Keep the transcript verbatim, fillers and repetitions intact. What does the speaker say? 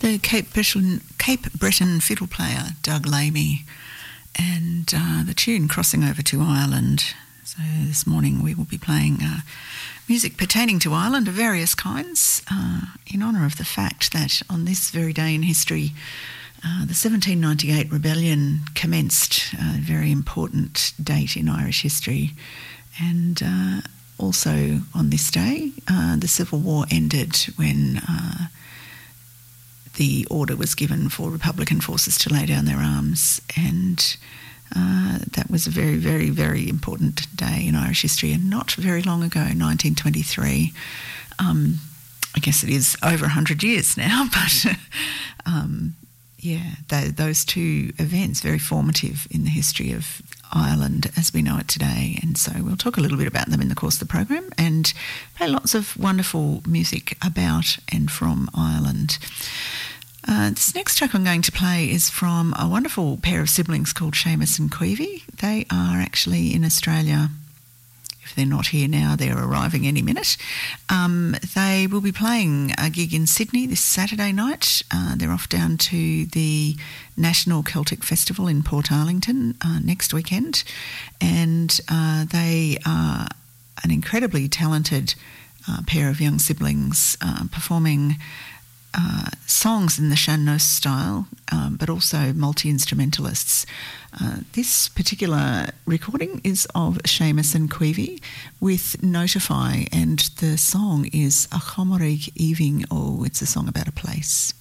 The Cape Breton, Cape Breton fiddle player Doug Lamy, and uh, the tune Crossing Over to Ireland. So this morning we will be playing uh, music pertaining to Ireland of various kinds uh, in honour of the fact that on this very day in history uh, the seventeen ninety-eight rebellion commenced, a very important date in Irish history, and uh, also on this day uh, the Civil War ended when uh, the order was given for Republican forces to lay down their arms, and uh, that was a very, very, very important day in Irish history, and not very long ago, nineteen twenty-three. Um, I guess it is over one hundred years now, but um, yeah, th- those two events, very formative in the history of Ireland as we know it today, and so we'll talk a little bit about them in the course of the program and play lots of wonderful music about and from Ireland. Uh, this next track I'm going to play is from a wonderful pair of siblings called Seamus and Queevy. They are actually in Australia. If they're not here now, they're arriving any minute. Um, they will be playing a gig in Sydney this Saturday night. Uh, they're off down to the National Celtic Festival in Portarlington uh, next weekend, and uh, they are an incredibly talented uh, pair of young siblings uh, performing Uh, songs in the sean-nós style, um, but also multi-instrumentalists. Uh, this particular recording is of Seamus and Queevy with Notify, and the song is A Chomarig Evening. Oh, it's a song about a place.